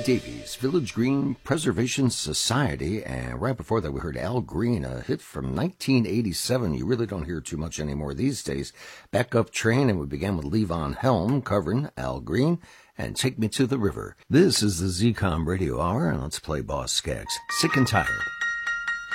Davies, Village Green Preservation Society, and right before that we heard Al Green, a hit from 1987. You really don't hear too much anymore these days. Backup Train, and we began with Levon Helm covering Al Green and Take Me to the River. This is the ZCOM Radio Hour, and let's play Boss Skaggs. Sick and Tired.